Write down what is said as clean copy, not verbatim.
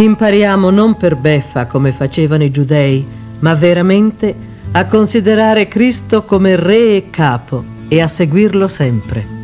Impariamo non per beffa come facevano i giudei, ma veramente a considerare Cristo come Re e Capo e a seguirlo sempre.